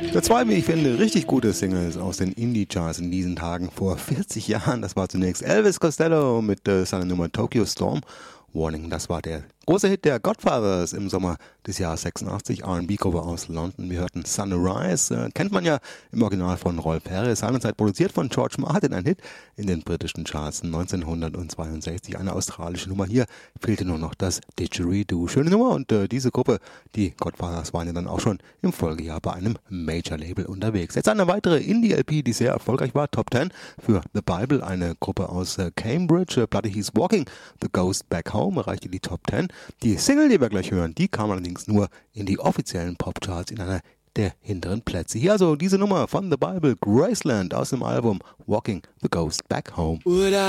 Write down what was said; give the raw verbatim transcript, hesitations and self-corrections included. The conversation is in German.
Ja, zwei, wie ich finde, richtig gute Singles aus den Indie-Charts in diesen Tagen vor vierzig Jahren. Das war zunächst Elvis Costello mit äh, seiner Nummer Tokyo Storm. Warning, das war der große Hit der Godfathers im Sommer des Jahres sechsundachtzig, R and B-Cover aus London. Wir hörten Sunrise, äh, kennt man ja im Original von Rolf Harris, seinerzeit produziert von George Martin, ein Hit in den britischen Charts neunzehnhundertzweiundsechzig, eine australische Nummer. Hier fehlte nur noch das Didgeridoo. Schöne Nummer und äh, diese Gruppe, die Godfathers, waren ja dann auch schon im Folgejahr bei einem Major-Label unterwegs. Jetzt eine weitere Indie-L P, die sehr erfolgreich war, Top Ten für The Bible, eine Gruppe aus äh, Cambridge. Äh, Platte hieß Walking the Ghost Back Home, erreichte die Top Ten. Die Single, die wir gleich hören, die kam allerdings nur in die offiziellen Popcharts in einer der hinteren Plätze. Hier also diese Nummer von The Bible, Graceland, aus dem Album Walking the Ghost Back Home.